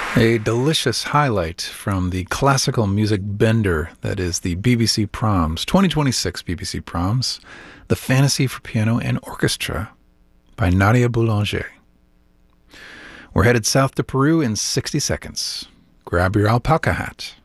A delicious highlight from the classical music bender that is the BBC Proms, 2026 BBC Proms, The Fantasy for Piano and Orchestra by Nadia Boulanger. We're headed south to Peru in 60 seconds. Grab your alpaca hat.